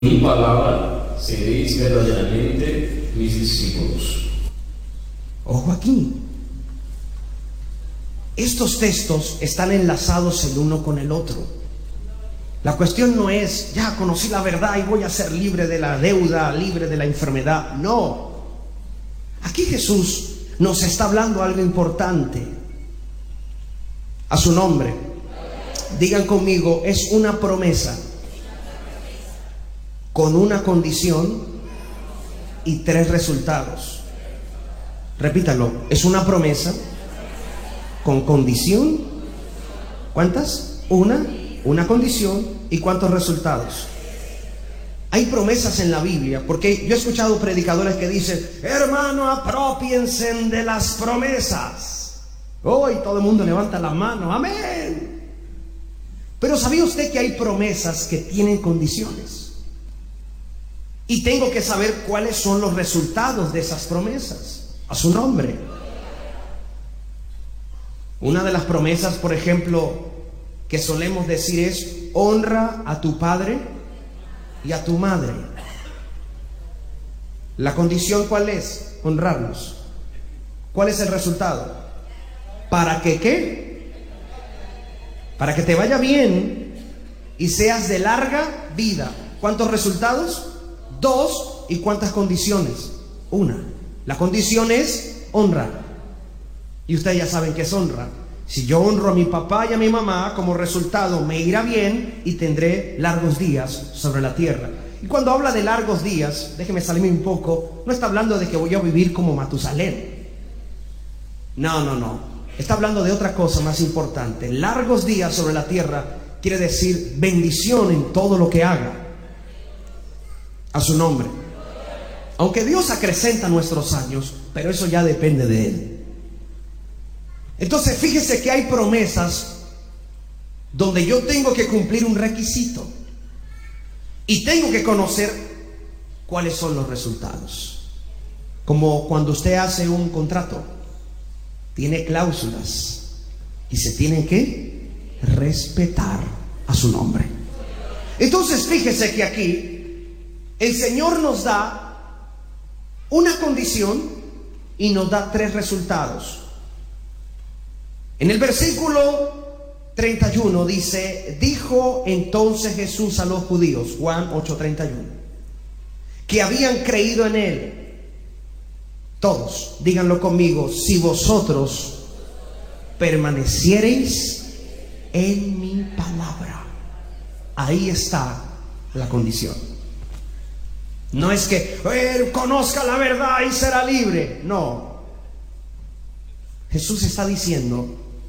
Mi palabra seréis verdaderamente mis discípulos. Ojo aquí. Estos textos están enlazados el uno con el otro. La cuestión no es, ya conocí la verdad y voy a ser libre de la deuda, libre de la enfermedad. No. Aquí Jesús nos está hablando algo importante. A su nombre. Digan conmigo, es una promesa con una condición y tres resultados. Repítalo, es una promesa con condición. ¿Cuántas? Una condición y ¿cuántos resultados? Hay promesas en la Biblia, porque yo he escuchado predicadores que dicen, hermano, apropiense de las promesas. Hoy todo el mundo levanta la mano, amén. Pero ¿sabía usted que hay promesas que tienen condiciones? Y tengo que saber cuáles son los resultados de esas promesas. A su nombre. Una de las promesas, por ejemplo, que solemos decir es: honra a tu padre y a tu madre. ¿La condición cuál es? Honrarlos. ¿Cuál es el resultado? ¿Para que qué? Para que te vaya bien y seas de larga vida. ¿Cuántos resultados? 2. ¿Y cuántas condiciones? 1. La condición es honra. Y ustedes ya saben qué es honra. Si yo honro a mi papá y a mi mamá, como resultado me irá bien y tendré largos días sobre la tierra. Y cuando habla de largos días, déjeme salirme un poco, no está hablando de que voy a vivir como Matusalén. No. Está hablando de otra cosa más importante. Largos días sobre la tierra quiere decir bendición en todo lo que haga. A su nombre. Aunque Dios acrecenta nuestros años, pero eso ya depende de Él. Entonces fíjese que hay promesas donde yo tengo que cumplir un requisito y tengo que conocer cuáles son los resultados. Como cuando usted hace un contrato, tiene cláusulas y se tienen que respetar. A su nombre. Entonces fíjese que aquí el Señor nos da una condición y nos da tres resultados. En el versículo 31 dice: dijo entonces Jesús a los judíos, Juan 8:31, que habían creído en Él. Todos, díganlo conmigo: si vosotros permaneciereis en mi palabra. Ahí está la condición. No es que conozca la verdad y será libre. No. Jesús está diciendo: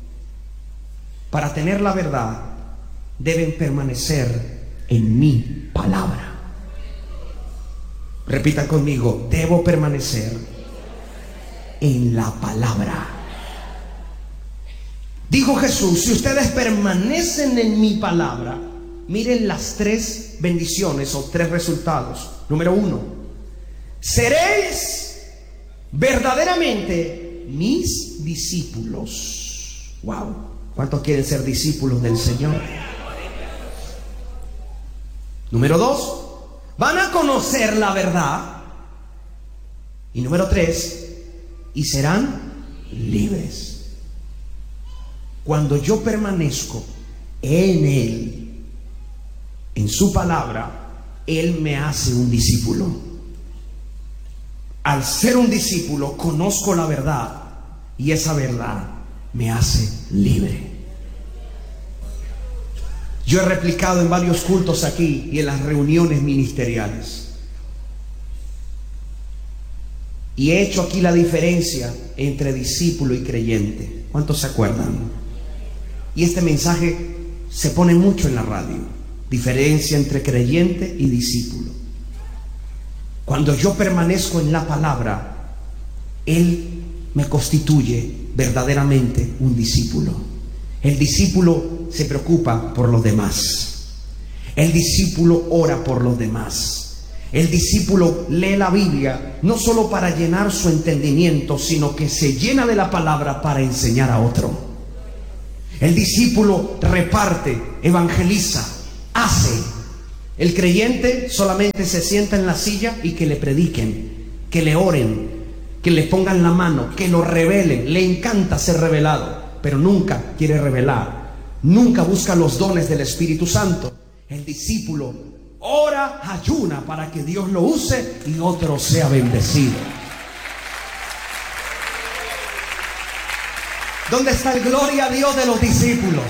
para tener la verdad deben permanecer en mi palabra. Repitan conmigo: debo permanecer en la palabra. Dijo Jesús: si ustedes permanecen en mi palabra, miren las tres bendiciones o tres resultados. Número 1, seréis verdaderamente mis discípulos. Wow, ¿cuántos quieren ser discípulos del Señor? Número 2, van a conocer la verdad. Y número 3, y serán libres. Cuando yo permanezco en Él, en su palabra, Él me hace un discípulo. Al ser un discípulo, conozco la verdad y esa verdad me hace libre. Yo he replicado en varios cultos aquí y en las reuniones ministeriales, y he hecho aquí la diferencia entre discípulo y creyente. ¿Cuántos se acuerdan? Y este mensaje se pone mucho en la radio. Diferencia entre creyente y discípulo. Cuando yo permanezco en la palabra, Él me constituye verdaderamente un discípulo. El discípulo se preocupa por los demás. El discípulo ora por los demás. El discípulo lee la Biblia no solo para llenar su entendimiento, sino que se llena de la palabra para enseñar a otro. El discípulo reparte, evangeliza, hace. El creyente solamente se sienta en la silla y que le prediquen, que le oren, que le pongan la mano, que lo revelen. Le encanta ser revelado, pero nunca quiere revelar. Nunca busca los dones del Espíritu Santo. El discípulo ora, ayuna para que Dios lo use y otro sea bendecido. ¿Dónde está el gloria a Dios de los discípulos?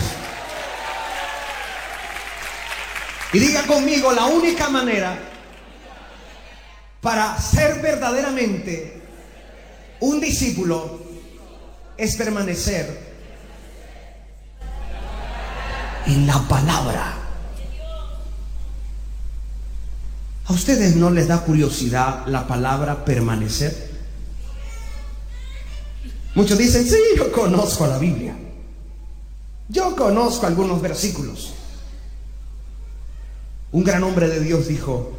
Y diga conmigo, la única manera para ser verdaderamente un discípulo es permanecer en la palabra. ¿A ustedes no les da curiosidad la palabra permanecer? Muchos dicen, sí, yo conozco la Biblia. Yo conozco algunos versículos. Un gran hombre de Dios dijo,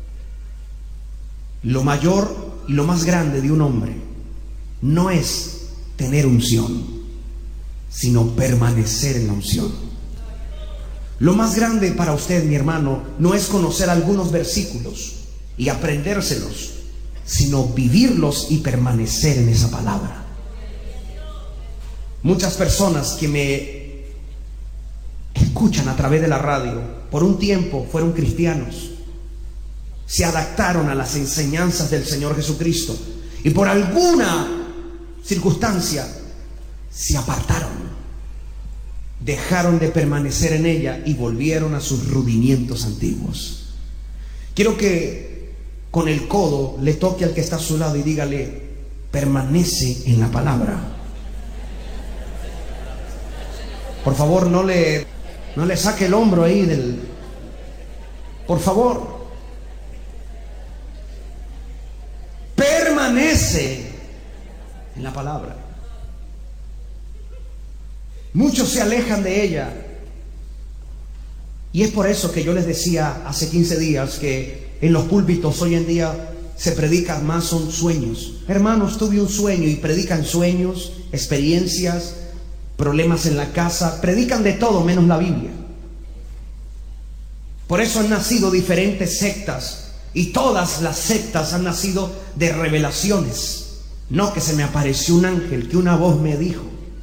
lo mayor y lo más grande de un hombre no es tener unción, sino permanecer en la unción. Lo más grande para usted, mi hermano, no es conocer algunos versículos y aprendérselos, sino vivirlos y permanecer en esa palabra. Muchas personas que me escuchan a través de la radio, por un tiempo fueron cristianos, se adaptaron a las enseñanzas del Señor Jesucristo y por alguna circunstancia se apartaron, dejaron de permanecer en ella y volvieron a sus rudimientos antiguos. Quiero que con el codo le toque al que está a su lado y dígale, permanece en la palabra. Por favor, no le saque el hombro ahí del... Por favor. Permanece en la palabra. Muchos se alejan de ella. Y es por eso que yo les decía hace 15 días que en los púlpitos hoy en día se predica más son sueños. Hermanos, tuve un sueño y predican sueños, experiencias, problemas en la casa, predican de todo menos la Biblia. Por eso han nacido diferentes sectas y todas las sectas han nacido de revelaciones. No que se me apareció un ángel, que una voz me dijo.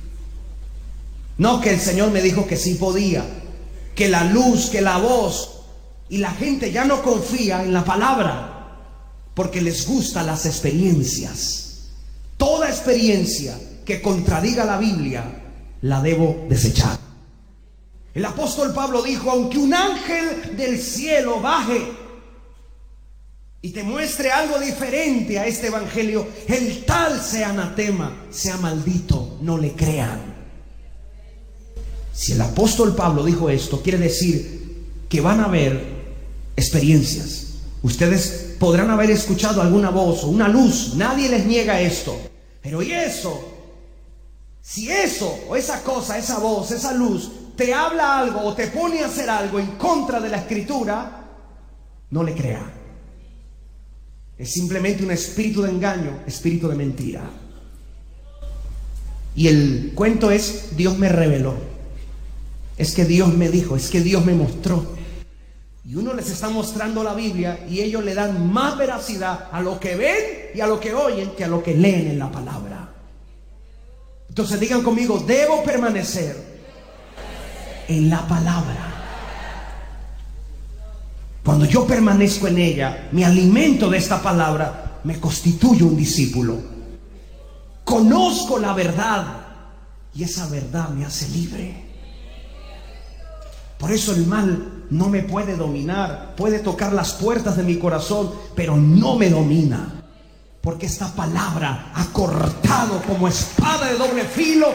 No que el Señor me dijo que sí podía, que la luz, que la voz. Y la gente ya no confía en la palabra porque les gustan las experiencias. Toda experiencia que contradiga la Biblia la debo desechar. El apóstol Pablo dijo, aunque un ángel del cielo baje y te muestre algo diferente a este evangelio, el tal sea anatema, sea maldito, no le crean. Si el apóstol Pablo dijo esto, quiere decir que van a haber experiencias. Ustedes podrán haber escuchado alguna voz o una luz, nadie les niega esto. Pero ¿y eso? Si eso o esa cosa, esa voz, esa luz te habla algo o te pone a hacer algo en contra de la Escritura, no le crea. Es simplemente un espíritu de engaño, espíritu de mentira. Y el cuento es, Dios me reveló. Es que Dios me dijo, es que Dios me mostró. Y uno les está mostrando la Biblia y ellos le dan más veracidad a lo que ven y a lo que oyen que a lo que leen en la palabra. Entonces digan conmigo, debo permanecer en la palabra. Cuando yo permanezco en ella, me alimento de esta palabra, me constituyo un discípulo. Conozco la verdad y esa verdad me hace libre. Por eso el mal no me puede dominar. Puede tocar las puertas de mi corazón, pero no me domina. Porque esta palabra ha cortado como espada de doble filo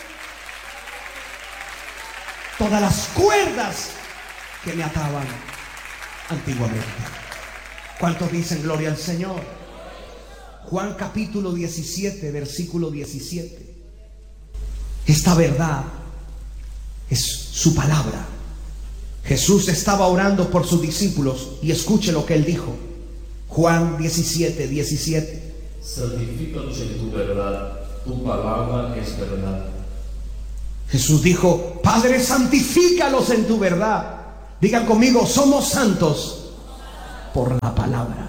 todas las cuerdas que me ataban antiguamente. ¿Cuántos dicen gloria al Señor? Juan capítulo 17, versículo 17. Esta verdad es su palabra. Jesús estaba orando por sus discípulos y escuche lo que él dijo. Juan 17, 17. Santifícalos en tu verdad, tu palabra es verdad. Jesús dijo, Padre, santifícalos en tu verdad. Digan conmigo, somos santos por la palabra.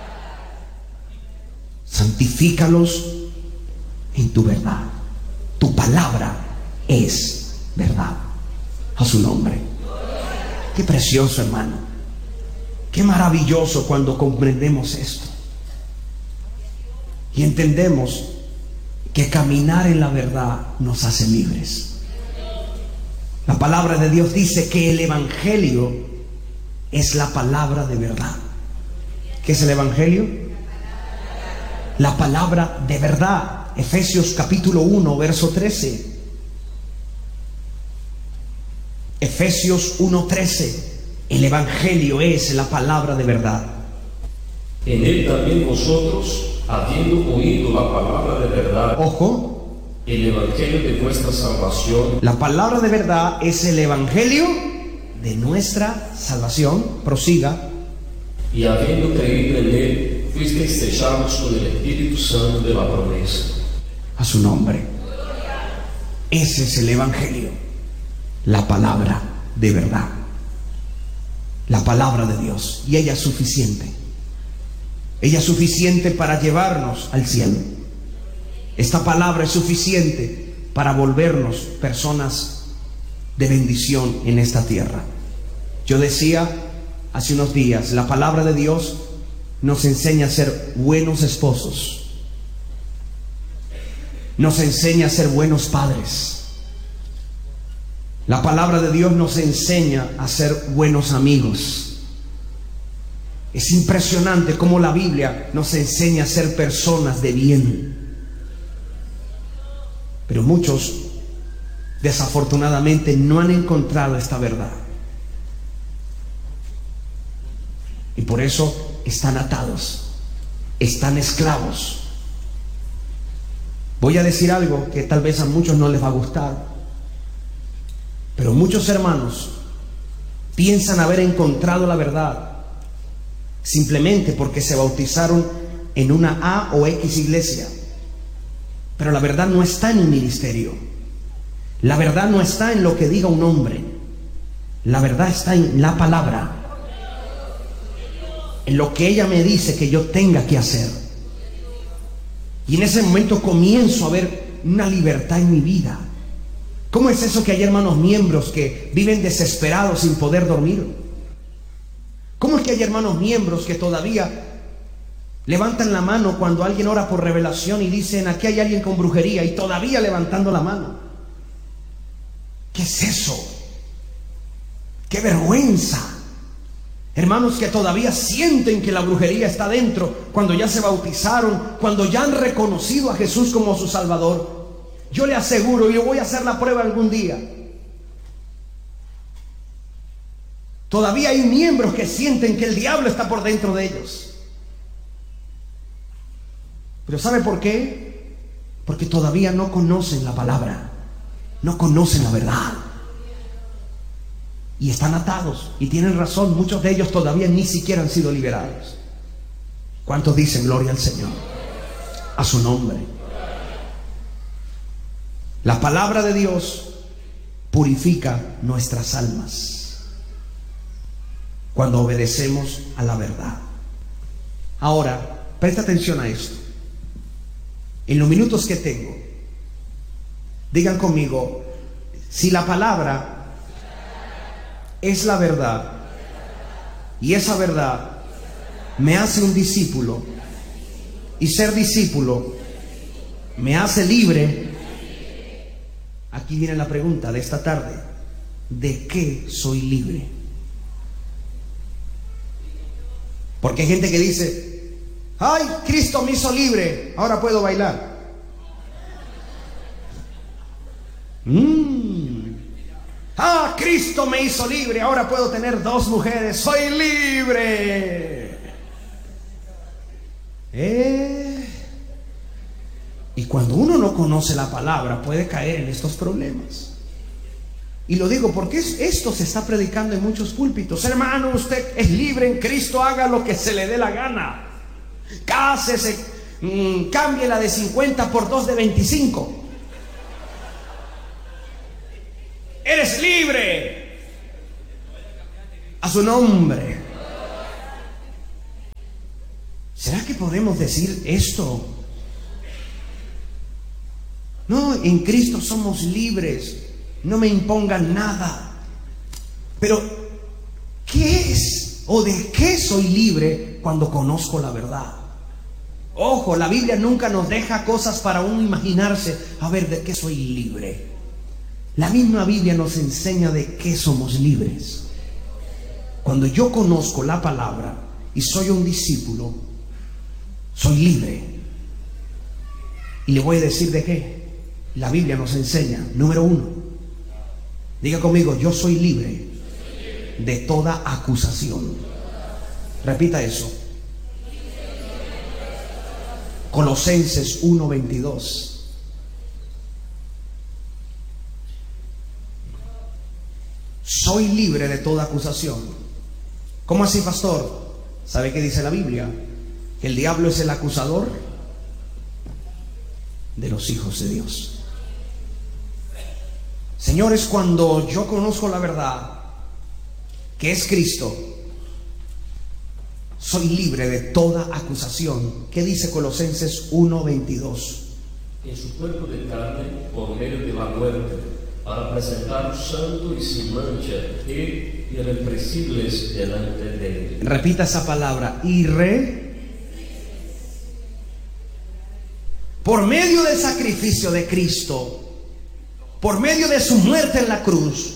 Santifícalos en tu verdad. Tu palabra es verdad. A su nombre. Qué precioso, hermano. Qué maravilloso cuando comprendemos esto. Y entendemos que caminar en la verdad nos hace libres. La palabra de Dios dice que el Evangelio es la palabra de verdad. ¿Qué es el Evangelio? La palabra de verdad. Efesios capítulo 1, verso 13. Efesios 1:13. El Evangelio es la palabra de verdad. En él también vosotros, habiendo oído la palabra de verdad, Ojo, el evangelio de vuestra salvación, la palabra de verdad es el Evangelio de nuestra salvación. Prosiga. y habiendo creído en él, fuisteis sellados con el Espíritu Santo de la promesa. A su nombre. Ese es el Evangelio. La palabra de verdad. La palabra de Dios. Y ella es suficiente. Ella es suficiente para llevarnos al cielo. Esta palabra es suficiente para volvernos personas de bendición en esta tierra. Yo decía hace unos días, la palabra de Dios nos enseña a ser buenos esposos. Nos enseña a ser buenos padres. La palabra de Dios nos enseña a ser buenos amigos. Es impresionante cómo la Biblia nos enseña a ser personas de bien. Pero muchos, desafortunadamente, no han encontrado esta verdad. Y por eso están atados, están esclavos. Voy a decir algo que tal vez a muchos no les va a gustar, pero muchos hermanos piensan haber encontrado la verdad simplemente porque se bautizaron en una A o X iglesia. Pero la verdad no está en un ministerio. La verdad no está en lo que diga un hombre. La verdad está en la palabra, en lo que ella me dice que yo tenga que hacer. Y en ese momento comienzo a ver una libertad en mi vida. ¿Cómo es eso que hay hermanos miembros que viven desesperados sin poder dormir? ¿Cómo es que hay hermanos miembros que todavía levantan la mano cuando alguien ora por revelación y dicen, aquí hay alguien con brujería, y todavía levantando la mano? ¿Qué es eso? ¡Qué vergüenza! Hermanos que todavía sienten que la brujería está dentro cuando ya se bautizaron, cuando ya han reconocido a Jesús como su Salvador. Yo le aseguro, y yo voy a hacer la prueba algún día, todavía hay miembros que sienten que el diablo está por dentro de ellos. Pero ¿sabe por qué? Porque todavía no conocen la palabra, no conocen la verdad. Y están atados, y tienen razón, muchos de ellos todavía ni siquiera han sido liberados. ¿Cuántos dicen gloria al Señor? A su nombre. La palabra de Dios purifica nuestras almas cuando obedecemos a la verdad. Ahora, presta atención a esto. En los minutos que tengo, digan conmigo, si la palabra es la verdad y esa verdad me hace un discípulo y ser discípulo me hace libre, aquí viene la pregunta de esta tarde: ¿de qué soy libre? Porque hay gente que dice, ay, Cristo me hizo libre, ahora puedo bailar. Ah, Cristo me hizo libre, ahora puedo tener 2 mujeres, soy libre. Y cuando uno no conoce la palabra puede caer en estos problemas. Y lo digo porque esto se está predicando en muchos púlpitos. Hermano, usted es libre en Cristo, haga lo que se le dé la gana. Cásese, cambie la de 50 por 2 de 25. Eres libre. A su nombre. ¿Será que podemos decir esto? No, en Cristo somos libres. No me impongan nada. Pero, ¿qué es o de qué soy libre cuando conozco la verdad? Ojo, la Biblia nunca nos deja cosas para uno imaginarse. A ver, ¿de qué soy libre? La misma Biblia nos enseña de qué somos libres. Cuando yo conozco la palabra y soy un discípulo, soy libre. Y le voy a decir de qué. La Biblia nos enseña, número 1. Diga conmigo, yo soy libre de toda acusación. Repita eso. Colosenses 1:22. Soy libre de toda acusación. ¿Cómo así, pastor? ¿Sabe qué dice la Biblia? Que el diablo es el acusador de los hijos de Dios. Señores, cuando yo conozco la verdad, que es Cristo, soy libre de toda acusación. ¿Qué dice Colosenses 1:22? En su cuerpo de carne, por medio de la muerte, para presentar santo y sin mancha e irrepresibles delante de él. Repita esa palabra, por medio del sacrificio de Cristo, por medio de su muerte en la cruz,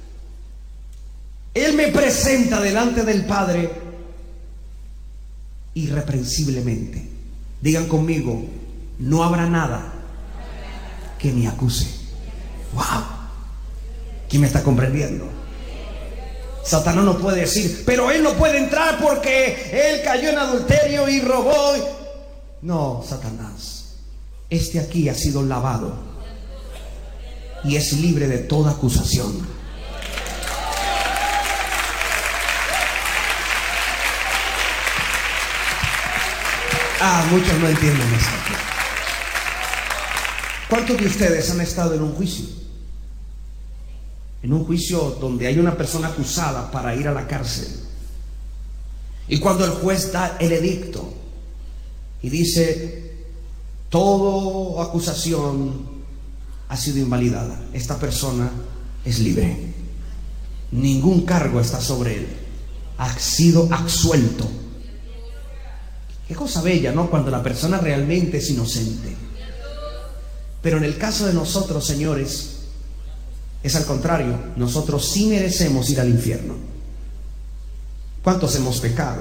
Él me presenta delante del Padre irreprensiblemente. Digan conmigo, no habrá nada que me acuse. ¡Wow! ¿Quién me está comprendiendo? Satanás no puede decir, pero él no puede entrar porque él cayó en adulterio y robó. No, Satanás, este aquí ha sido lavado y es libre de toda acusación. Muchos no entienden esto. ¿Cuántos de ustedes han estado en un juicio? En un juicio donde hay una persona acusada para ir a la cárcel. Y cuando el juez da el edicto y dice, toda acusación ha sido invalidada, esta persona es libre, ningún cargo está sobre él, ha sido absuelto. Qué cosa bella, ¿no? Cuando la persona realmente es inocente. Pero en el caso de nosotros, señores, es al contrario. Nosotros sí merecemos ir al infierno. ¿Cuántos hemos pecado?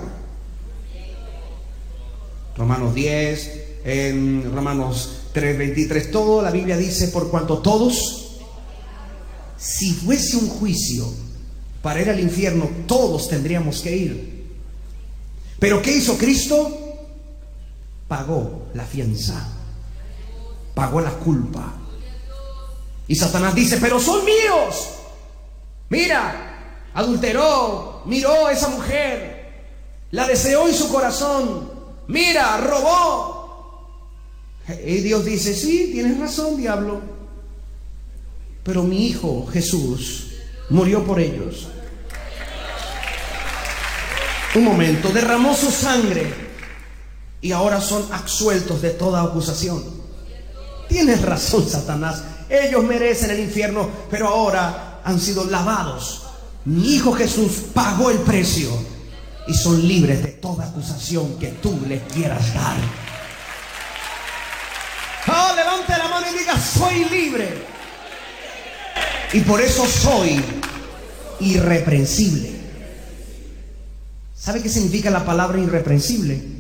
Romanos 10, en Romanos 3:23, todo la Biblia dice, por cuanto todos, si fuese un juicio para ir al infierno, todos tendríamos que ir. Pero ¿qué hizo Cristo? Pagó la fianza, pagó la culpa. Y Satanás dice, pero son míos. Mira, adulteró, miró a esa mujer, la deseó en su corazón. Mira, robó. Y Dios dice, sí, tienes razón, diablo, pero mi hijo Jesús murió por ellos. Un momento, derramó su sangre y ahora son absueltos de toda acusación. Tienes razón, Satanás, ellos merecen el infierno, pero ahora han sido lavados. Mi hijo Jesús pagó el precio y son libres de toda acusación que tú les quieras dar. Oh, levante la mano y diga, soy libre. Y por eso soy irreprensible. ¿Sabe qué significa la palabra irreprensible?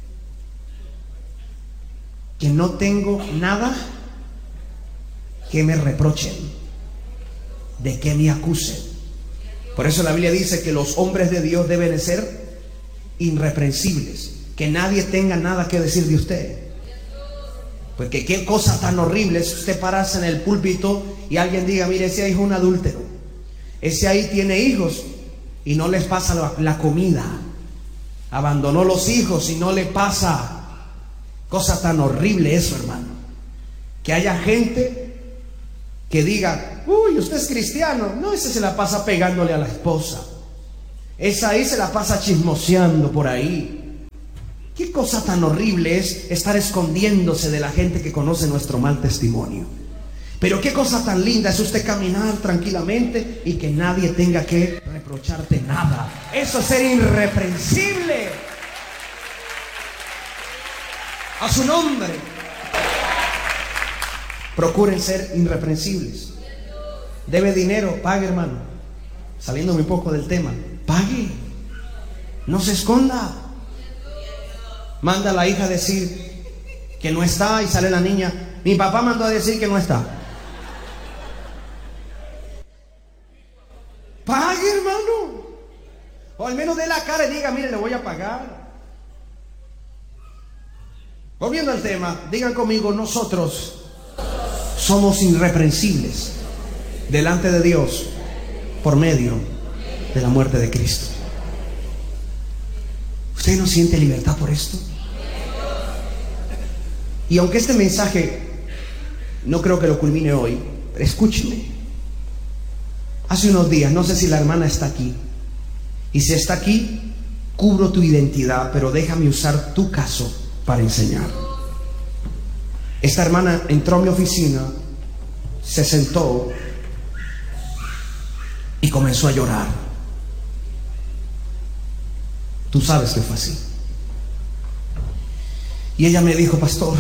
Que no tengo nada que me reprochen, de que me acusen. Por eso la Biblia dice que los hombres de Dios deben de ser irreprensibles, que nadie tenga nada que decir de usted. Porque qué cosa tan horrible es usted pararse en el púlpito y alguien diga, mire, ese ahí es un adúltero, ese ahí tiene hijos y no les pasa la comida, abandonó los hijos y no le pasa. Cosa tan horrible eso, hermano. Que haya gente que diga, uy, usted es cristiano. No, ese se la pasa pegándole a la esposa. Esa ahí se la pasa chismoseando por ahí. Qué cosa tan horrible es estar escondiéndose de la gente que conoce nuestro mal testimonio. Pero qué cosa tan linda es usted caminar tranquilamente y que nadie tenga que reprocharte nada. Eso es ser irreprensible. A su nombre. Procuren ser irreprensibles. Debe dinero, pague, hermano. Saliéndome un poco del tema, pague. No se esconda. Manda a la hija a decir que no está y sale la niña. Mi papá mandó a decir que no está. Pague, hermano. O al menos dé la cara y diga, mire, le voy a pagar. Volviendo al tema, digan conmigo, nosotros somos irreprensibles delante de Dios por medio de la muerte de Cristo. ¿Usted no siente libertad por esto? Y aunque este mensaje no creo que lo culmine hoy, pero escúcheme. Hace unos días, no sé si la hermana está aquí, y si está aquí, cubro tu identidad, pero déjame usar tu caso para enseñar. Esta hermana entró a mi oficina, se sentó y comenzó a llorar. Tú sabes que fue así. Y ella me dijo, pastor,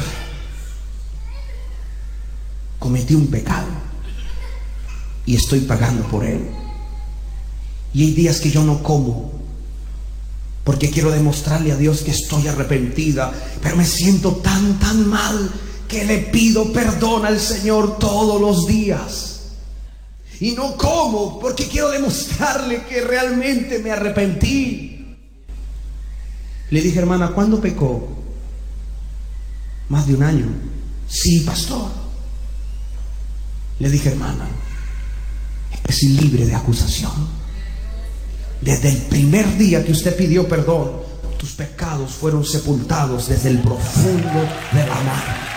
cometí un pecado y estoy pagando por él. Y hay días que yo no como porque quiero demostrarle a Dios que estoy arrepentida, pero me siento tan mal que le pido perdón al Señor todos los días. Y no como porque quiero demostrarle que realmente me arrepentí. Le dije, hermana, ¿cuándo pecó? Más de un año. Sí, pastor. Le dije, hermana, es libre de acusación. Desde el primer día que usted pidió perdón, tus pecados fueron sepultados desde el profundo de la mar.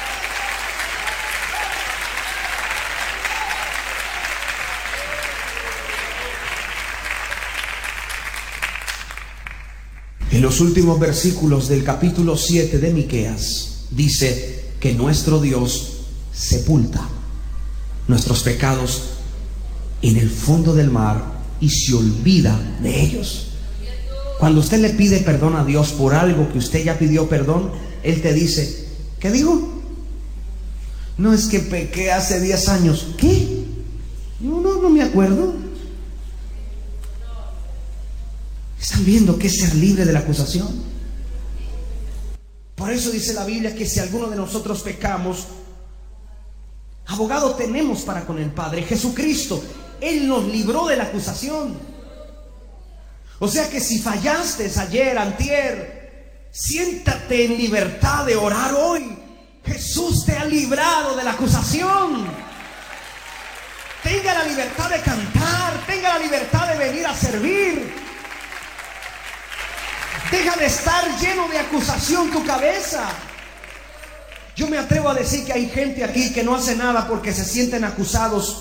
En los últimos versículos del capítulo 7 de Miqueas dice que nuestro Dios sepulta nuestros pecados en el fondo del mar y se olvida de ellos. Cuando usted le pide perdón a Dios por algo que usted ya pidió perdón, Él te dice, ¿qué dijo? No, es que pequé hace 10 años. ¿Qué? No me acuerdo. ¿Están viendo qué es ser libre de la acusación? Por eso dice la Biblia que si alguno de nosotros pecamos, abogado tenemos para con el Padre, Jesucristo. Él nos libró de la acusación. O sea que si fallaste ayer, antier, siéntate en libertad de orar hoy. Jesús te ha librado de la acusación. Tenga la libertad de cantar, tenga la libertad de venir a servir. Deja de estar lleno de acusación tu cabeza. Yo me atrevo a decir que hay gente aquí que no hace nada porque se sienten acusados.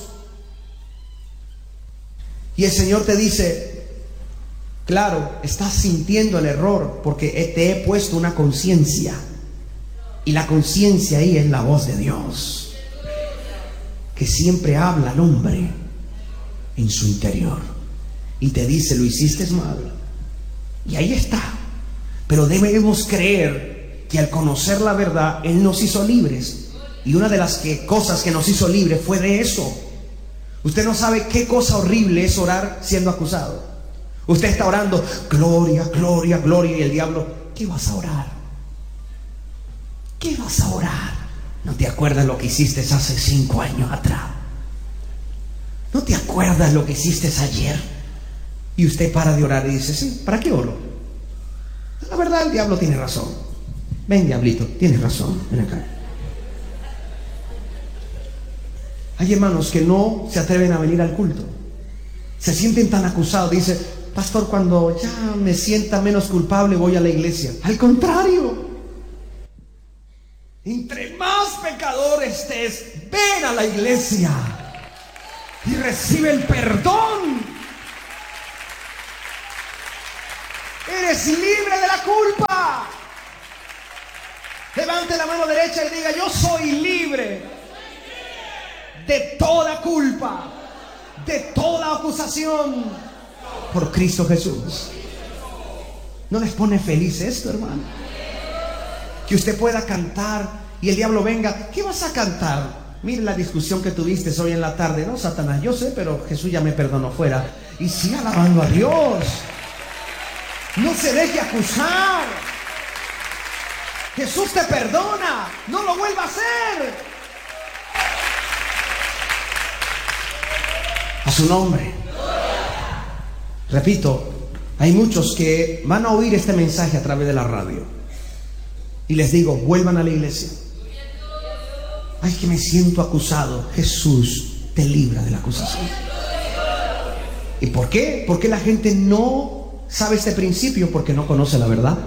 Y el Señor te dice, claro, estás sintiendo el error porque te he puesto una conciencia. Y la conciencia ahí es la voz de Dios, que siempre habla al hombre en su interior. Y te dice, lo hiciste mal. Y ahí está. Pero debemos creer que al conocer la verdad, Él nos hizo libres. Y una de las cosas que nos hizo libres fue de eso. Usted no sabe qué cosa horrible es orar siendo acusado. Usted está orando, gloria, gloria, gloria. Y el diablo, ¿qué vas a orar? ¿Qué vas a orar? ¿No te acuerdas lo que hiciste hace 5 años atrás? ¿No te acuerdas lo que hiciste ayer? Y usted para de orar y dice, sí, ¿para qué oro? La verdad, el diablo tiene razón. Ven, diablito, tienes razón. Ven acá. Hay hermanos que no se atreven a venir al culto. Se sienten tan acusados. Dice, pastor, cuando ya me sienta menos culpable voy a la iglesia. Al contrario. Entre más pecador estés, ven a la iglesia y recibe el perdón. eres libre de la culpa. Levante la mano derecha y diga: yo soy libre de toda culpa, de toda acusación, por Cristo Jesús. ¿No les pone feliz esto, hermano? Que usted pueda cantar y el diablo venga: ¿qué vas a cantar? Mire la discusión que tuviste hoy en la tarde. No, Satanás, yo sé, pero Jesús ya me perdonó, fuera. Y siga alabando a Dios. No se deje acusar. Jesús te perdona. No lo vuelva a hacer. A su nombre. Repito, hay muchos que van a oír este mensaje a través de la radio. Y les digo: vuelvan a la iglesia. Ay, que me siento acusado. Jesús te libra de la acusación. ¿Y por qué? Porque la gente no sabe este principio, porque no conoce la verdad.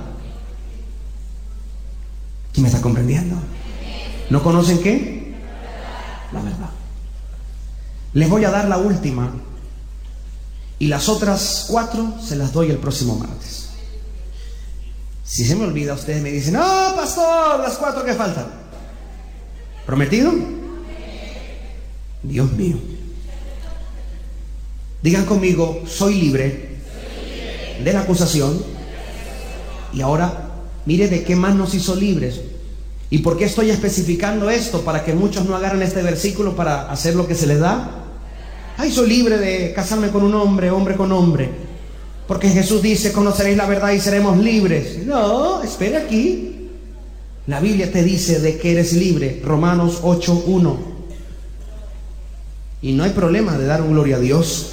¿Quién me está comprendiendo? ¿No conocen qué? La verdad. Les voy a dar la última, y las otras 4 se las doy el próximo martes. Si se me olvida, ustedes me dicen: no, pastor, las 4 que faltan. ¿Prometido? Dios mío. Digan conmigo: soy libre de la acusación. Y ahora, mire de qué más nos hizo libres. ¿Y por qué estoy especificando esto? Para que muchos no agarren este versículo para hacer lo que se les da. Ay, soy libre de casarme con un hombre, hombre con hombre, porque Jesús dice: conoceréis la verdad y seremos libres. No, espera aquí. La Biblia te dice de que eres libre. Romanos 8:1. Y no hay problema de dar un gloria a Dios.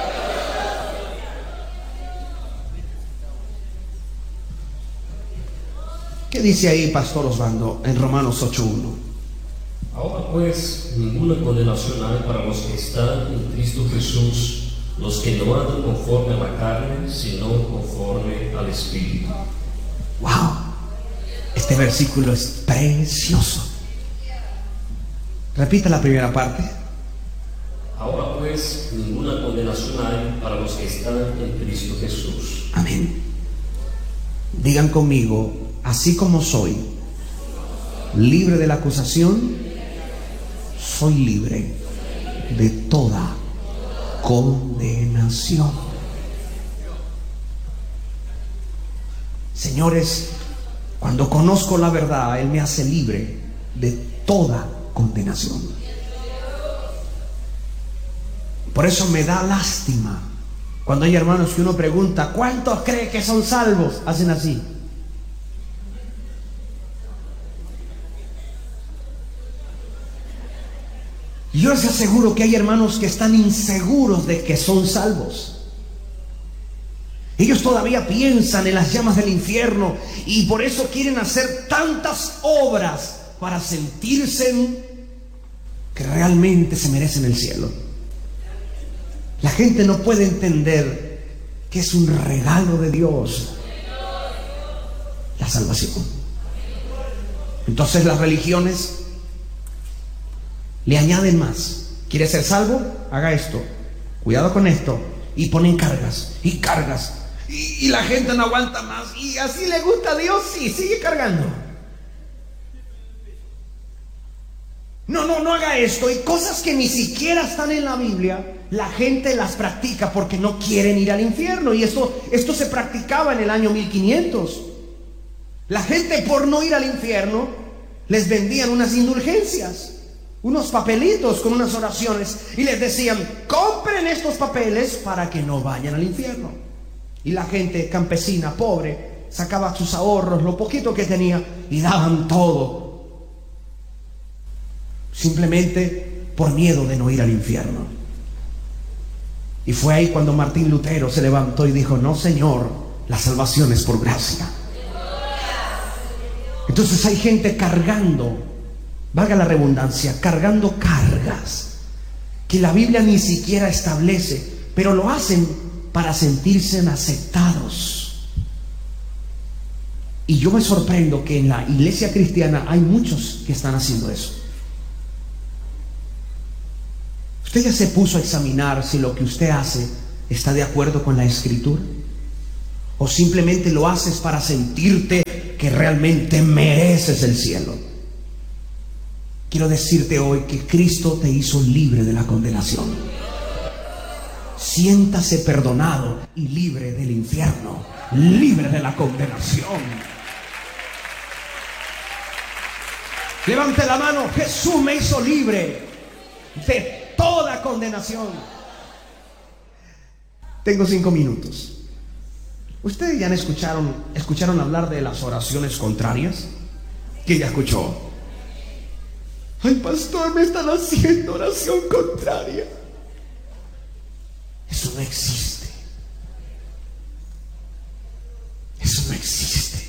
¿Qué dice ahí, Pastor Osvaldo, en Romanos 8:1? Ahora pues, ninguna condenación hay para los que están en Cristo Jesús, los que no andan conforme a la carne, sino conforme al Espíritu. ¡Wow! Este versículo es precioso. Repita la primera parte. Ahora pues, ninguna condenación hay para los que están en Cristo Jesús. Amén. Digan conmigo: así como soy libre de la acusación, soy libre de toda condenación. Señores, cuando conozco la verdad, Él me hace libre de toda condenación. Por eso me da lástima cuando hay hermanos que uno pregunta: ¿cuántos cree que son salvos? Hacen así. Yo les aseguro que hay hermanos que están inseguros de que son salvos. Ellos todavía piensan en las llamas del infierno y por eso quieren hacer tantas obras para sentirse que realmente se merecen el cielo. La gente no puede entender que es un regalo de Dios la salvación. Entonces las religiones le añaden más. ¿Quiere ser salvo? Haga esto. Cuidado con esto. Y ponen cargas y cargas. Y la gente no aguanta más. Y así le gusta a Dios. Sí, sigue cargando. No haga esto. Y cosas que ni siquiera están en la Biblia, la gente las practica porque no quieren ir al infierno. Y esto se practicaba en el año 1500. La gente, por no ir al infierno, les vendían unas indulgencias, unos papelitos con unas oraciones, y les decían: compren estos papeles para que no vayan al infierno. Y la gente campesina, pobre, sacaba sus ahorros, lo poquito que tenía, y daban todo, simplemente por miedo de no ir al infierno. Y fue ahí cuando Martín Lutero se levantó y dijo: no, Señor, la salvación es por gracia. Entonces hay gente cargando, valga la redundancia, cargando cargas que la Biblia ni siquiera establece, pero lo hacen para sentirse aceptados. Y yo me sorprendo que en la iglesia cristiana hay muchos que están haciendo eso. ¿Usted ya se puso a examinar si lo que usted hace está de acuerdo con la Escritura? ¿O simplemente lo haces para sentirte que realmente mereces el cielo? Quiero decirte hoy que Cristo te hizo libre de la condenación. Siéntase perdonado y libre del infierno, libre de la condenación. Levante la mano. Jesús me hizo libre de toda condenación. Tengo 5 minutos. ¿Ustedes ya escucharon hablar de las oraciones contrarias? ¿Quién ya escuchó? Ay, pastor, me están haciendo oración contraria. Eso no existe. Eso no existe.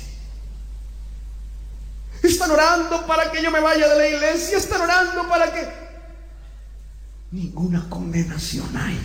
Están orando para que yo me vaya de la iglesia. Están orando para que... Ninguna condenación hay.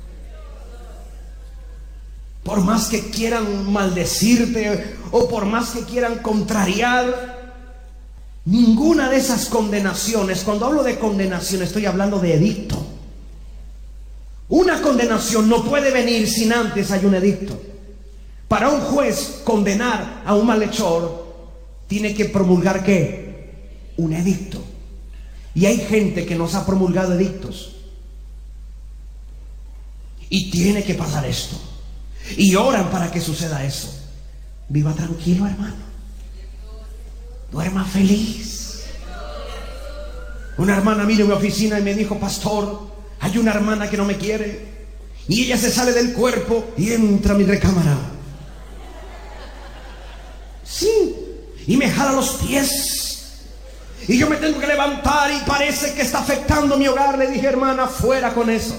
Por más que quieran maldecirte o por más que quieran contrariar, ninguna de esas condenaciones, cuando hablo de condenación estoy hablando de edicto. Una condenación no puede venir sin antes hay un edicto. Para un juez condenar a un malhechor, tiene que promulgar ¿qué? Un edicto. Y hay gente que nos ha promulgado edictos. Y tiene que pasar esto. Y oran para que suceda eso. Viva tranquilo, hermano. Duerma feliz. Una hermana vino a mi oficina y me dijo: pastor, hay una hermana que no me quiere y ella se sale del cuerpo y entra a mi recámara. Sí, y me jala los pies y yo me tengo que levantar y parece que está afectando mi hogar. Le dije: hermana, fuera con eso.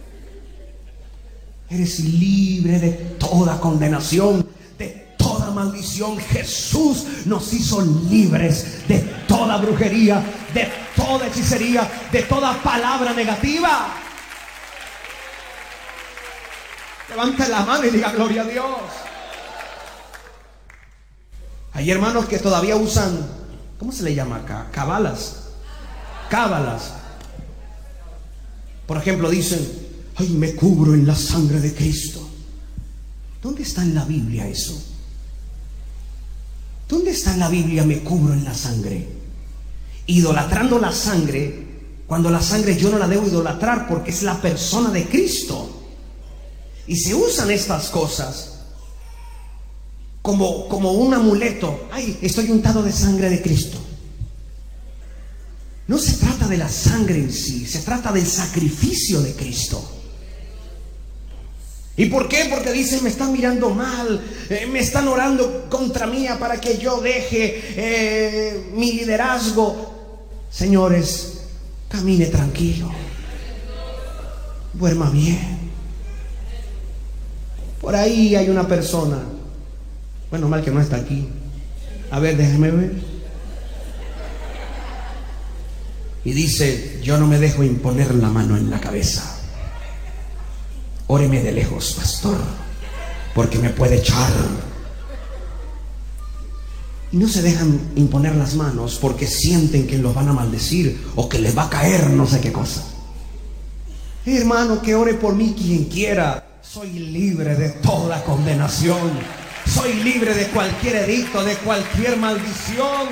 Eres libre de toda condenación, de toda maldición. Jesús nos hizo libres de toda brujería, de toda hechicería, de toda palabra negativa. Levante la mano y diga gloria a Dios. Hay hermanos que todavía usan, ¿cómo se le llama acá? Cábalas. Por ejemplo, dicen: ay, me cubro en la sangre de Cristo. ¿Dónde está en la Biblia eso? ¿Dónde está en la Biblia me cubro en la sangre? Idolatrando la sangre, cuando la sangre yo no la debo idolatrar porque es la persona de Cristo. Y se usan estas cosas como un amuleto. Ay, estoy untado de sangre de Cristo. No se trata de la sangre en sí, se trata del sacrificio de Cristo. ¿Y por qué? Porque dicen: me están mirando mal, me están orando contra mí para que yo deje mi liderazgo. Señores, camine tranquilo, duerma bien. Por ahí hay una persona, bueno, mal que no está aquí. A ver, déjeme ver. Y dice: yo no me dejo imponer la mano en la cabeza. Óreme de lejos, pastor, porque me puede echar. Y no se dejan imponer las manos porque sienten que los van a maldecir o que les va a caer no sé qué cosa. Hermano, que ore por mí quien quiera. Soy libre de toda condenación. Soy libre de cualquier edicto, de cualquier maldición.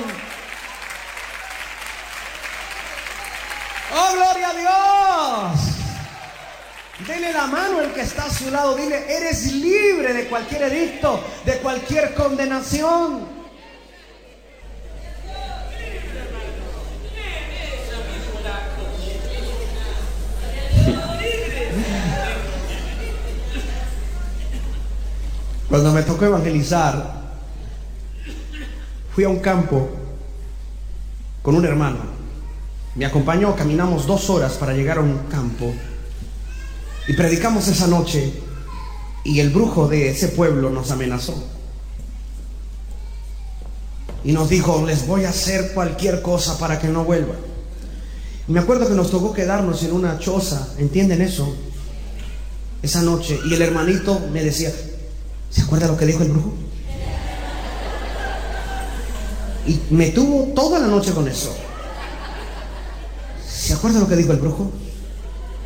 ¡Oh, gloria a Dios! Dele la mano al que está a su lado. Dile: eres libre de cualquier edicto, de cualquier condenación. Cuando me tocó evangelizar, fui a un campo con un hermano. Me acompañó, caminamos 2 horas para llegar a un campo. Y predicamos esa noche y el brujo de ese pueblo nos amenazó. Y nos dijo: les voy a hacer cualquier cosa para que no vuelvan. Y me acuerdo que nos tocó quedarnos en una choza, ¿entienden eso? Esa noche. Y el hermanito me decía: ¿se acuerda lo que dijo el brujo? Y me tuvo toda la noche con eso. ¿Se acuerda lo que dijo el brujo?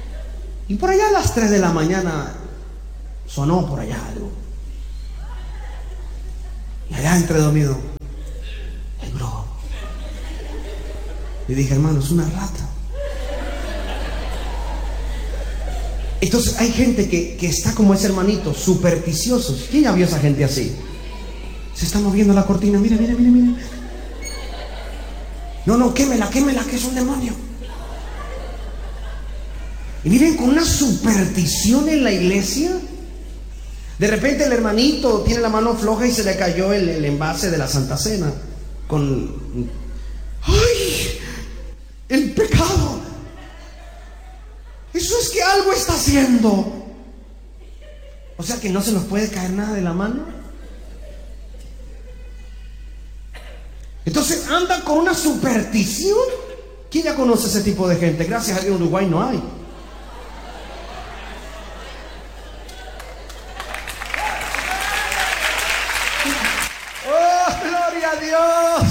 Y por allá a las 3 de la mañana sonó por allá algo. allá entre dormido, el brujo. Le dije, hermano, es una rata. Entonces hay gente que está como ese hermanito, supersticiosos. ¿Quién ya vio a esa gente así? Se está moviendo la cortina, mira. No, quémela, que es un demonio. Y miren, con una superstición en la iglesia. De repente el hermanito tiene la mano floja y se le cayó el envase de la Santa Cena. ¡Ay! El pecado. Eso es que algo está haciendo. O sea que no se nos puede caer nada de la mano. Entonces andan con una superstición. ¿Quién ya conoce ese tipo de gente? Gracias a Dios en Uruguay no hay. ¡Oh, gloria a Dios!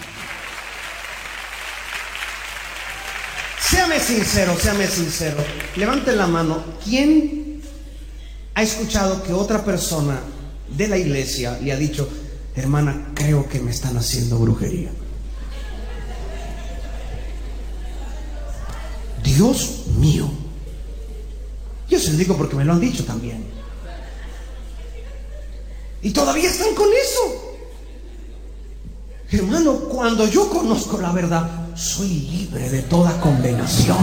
Séame sincero. Levanten la mano. ¿Quién ha escuchado que otra persona de la iglesia le ha dicho, hermana, creo que me están haciendo brujería? Dios mío. Yo se lo digo porque me lo han dicho también. Y todavía están con eso. Hermano, cuando yo conozco la verdad, soy libre de toda condenación.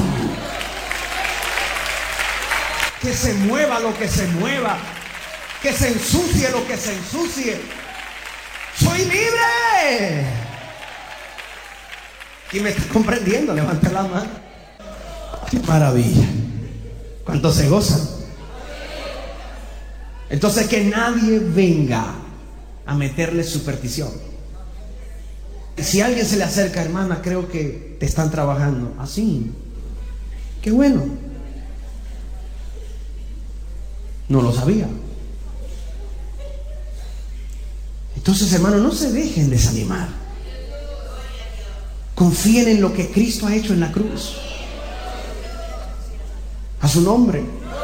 Que se mueva lo que se mueva, que se ensucie lo que se ensucie, soy libre. ¿Quién me está comprendiendo? Levanta la mano. ¡Qué maravilla! ¿Cuántos se gozan? Entonces que nadie venga a meterle superstición. Si alguien se le acerca, hermana, creo que te están trabajando así. Qué bueno. No lo sabía. Entonces, hermano, no se dejen desanimar. Confíen en lo que Cristo ha hecho en la cruz. A su nombre.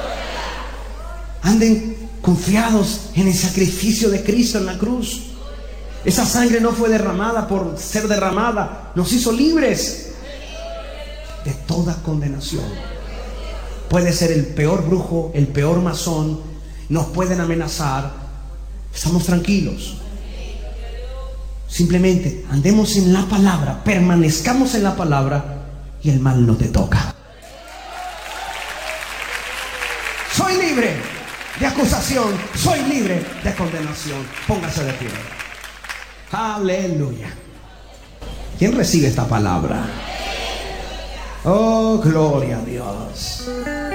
Anden confiados en el sacrificio de Cristo en la cruz. Esa sangre no fue derramada por ser derramada. Nos hizo libres de toda condenación. Puede ser el peor brujo, el peor masón. Nos pueden amenazar. Estamos tranquilos. Simplemente andemos en la palabra, permanezcamos en la palabra y el mal no te toca. Soy libre de acusación, soy libre de condenación. Póngase de pie. Aleluya. ¿Quién recibe esta palabra? Oh, gloria a Dios.